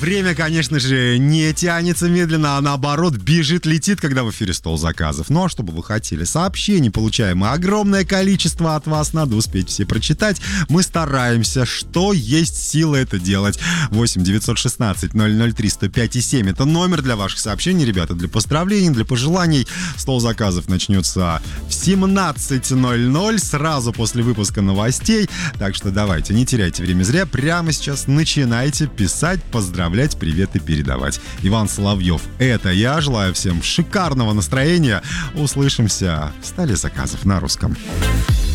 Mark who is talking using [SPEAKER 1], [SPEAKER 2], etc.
[SPEAKER 1] время, конечно же, не тянется медленно, а наоборот бежит, летит, когда в эфире «Стол заказов». Ну а что бы вы хотели? Сообщений получаем огромное количество от вас, надо успеть все прочитать. Мы стараемся, что есть силы это делать. 8 916 003 105 7 это номер для ваших сообщений, ребята, для поздравлений, для пожеланий. «Стол заказов» начнется в 17:00, сразу после выпуска новостей. Так что давайте, не теряйте время зря. Прямо сейчас начинайте писать, поздравлять, приветы передавать. Иван Соловьев, это я. Желаю всем шикарного настроения. Услышимся в «Столе заказов» на русском.